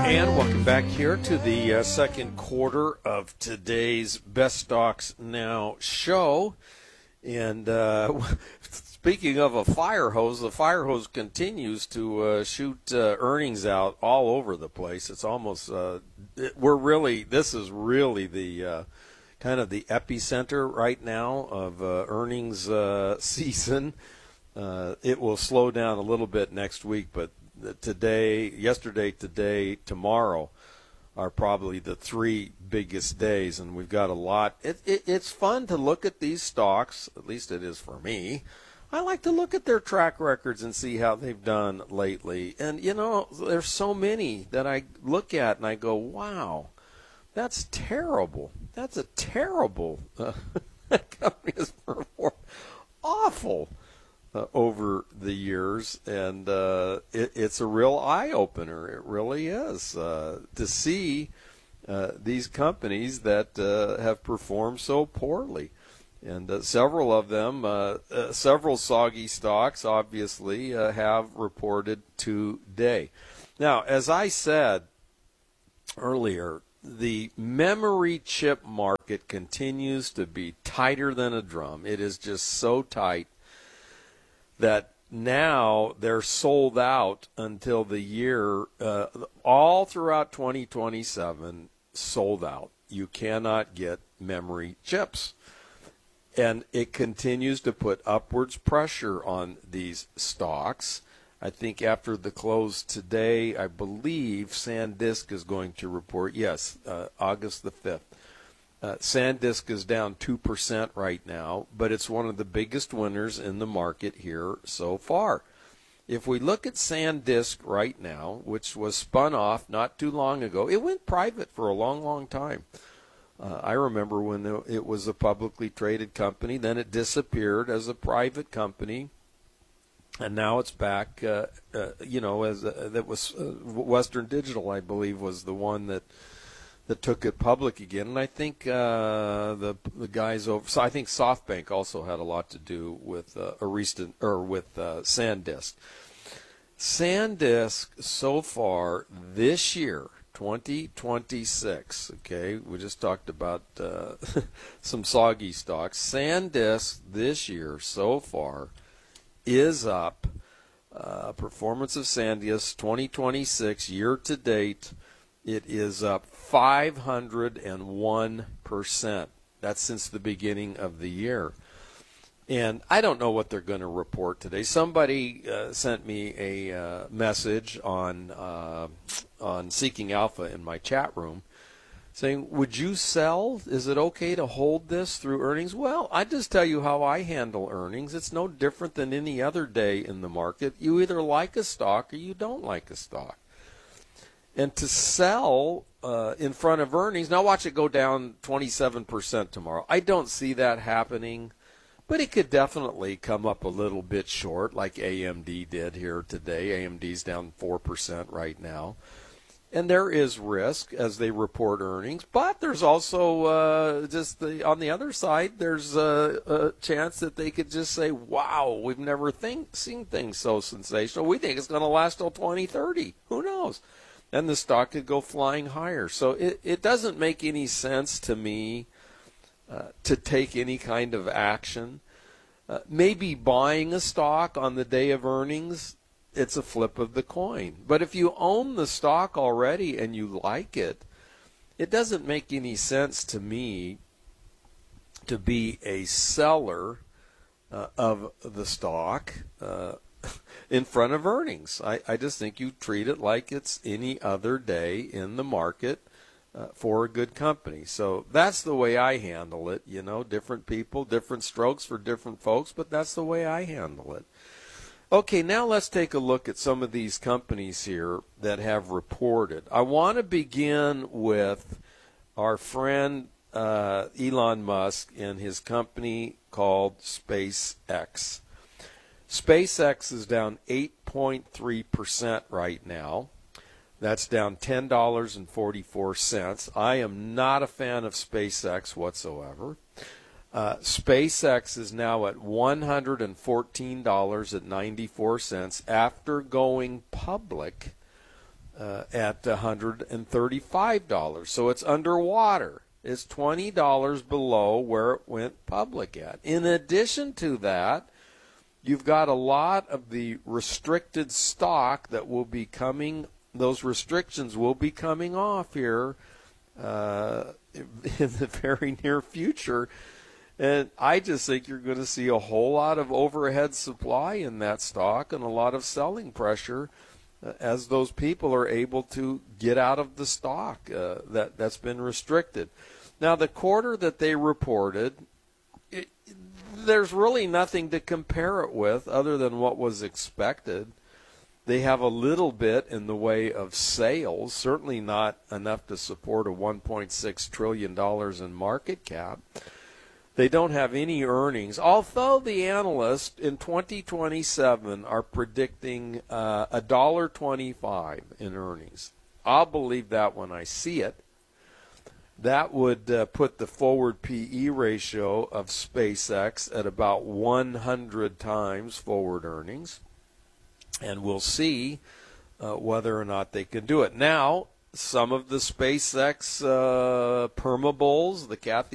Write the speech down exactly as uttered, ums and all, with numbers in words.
And welcome back here to the uh, second quarter of today's Best Stocks Now show. And uh, speaking of a fire hose, the fire hose continues to uh, shoot uh, earnings out all over the place. It's almost, uh, it, we're really, this is really the uh, kind of the epicenter right now of uh, earnings uh, season. Uh, it will slow down a little bit next week, but today, yesterday, today, tomorrow are probably the three biggest days, and we've got a lot. It, it, it's fun to look at these stocks, at least it is for me. I like to look at their track records and see how they've done lately. And, you know, there's so many that I look at and I go, wow, that's terrible. That's a terrible uh, company has performed awful. Uh, over the years, and uh, it, it's a real eye-opener. It really is uh, to see uh, these companies that uh, have performed so poorly. And uh, several of them, uh, uh, several soggy stocks, obviously, uh, have reported today. Now, as I said earlier, the memory chip market continues to be tighter than a drum. It is just so tight that now they're sold out until the year, uh, all throughout twenty twenty-seven, sold out. You cannot get memory chips. And it continues to put upwards pressure on these stocks. I think after the close today, I believe SanDisk is going to report, yes, uh, August the fifth. Uh, SanDisk is down two percent right now, but it's one of the biggest winners in the market here so far. If we look at SanDisk right now, which was spun off not too long ago, it went private for a long, long time. Uh, I remember when it was a publicly traded company, then it disappeared as a private company, and now it's back, uh, uh, you know, as a, that was uh, Western Digital, I believe, was the one that that took it public again. And I think uh, the the guys over, so I think SoftBank also had a lot to do with uh, Arista, or with uh, SanDisk. SanDisk so far this year, twenty twenty-six, okay, we just talked about uh, some soggy stocks. SanDisk this year so far is up. Uh, performance of SanDisk twenty twenty-six year to date, it is up five hundred one percent. That's since the beginning of the year. And I don't know what they're going to report today. Somebody uh, sent me a uh, message on uh, on Seeking Alpha in my chat room saying, would you sell? Is it okay to hold this through earnings? Well, I just tell you how I handle earnings. It's no different than any other day in the market. You either like a stock or you don't like a stock. And to sell uh, in front of earnings, now watch it go down twenty-seven percent tomorrow. I don't see that happening, but it could definitely come up a little bit short like A M D did here today. A M D's down four percent right now. And there is risk as they report earnings, but there's also uh, just the, on the other side, there's a, a chance that they could just say, wow, we've never think, seen things so sensational. We think it's going to last till twenty thirty. Who knows? And the stock could go flying higher. So it, it doesn't make any sense to me uh, to take any kind of action. Uh, maybe buying a stock on the day of earnings, it's a flip of the coin. But if you own the stock already and you like it, it doesn't make any sense to me to be a seller uh, of the stock uh, in front of earnings. I, I just think you treat it like it's any other day in the market uh, for a good company. So that's the way I handle it. You know, different people, different strokes for different folks, but that's the way I handle it. Okay, now let's take a look at some of these companies here that have reported. I want to begin with our friend uh, Elon Musk and his company called SpaceX. SpaceX is down eight point three percent right now. That's down ten dollars and forty-four cents. I am not a fan of SpaceX whatsoever. Uh, SpaceX is now at one hundred fourteen dollars and ninety-four cents after going public uh, at one hundred thirty-five dollars. So it's underwater. It's twenty dollars below where it went public at. In addition to that, you've got a lot of the restricted stock that will be coming, those restrictions will be coming off here uh, in the very near future. And I just think you're going to see a whole lot of overhead supply in that stock and a lot of selling pressure uh, as those people are able to get out of the stock uh, that, that's been restricted. Now, the quarter that they reported, it, there's really nothing to compare it with other than what was expected. They have a little bit in the way of sales, certainly not enough to support a one point six trillion dollars in market cap. They don't have any earnings, although the analysts in twenty twenty-seven are predicting uh, one dollar twenty-five in earnings. I'll believe that when I see it. That would uh, put the forward P E ratio of SpaceX at about one hundred times forward earnings. And we'll see uh, whether or not they can do it. Now, some of the SpaceX uh, permabulls, the Kathy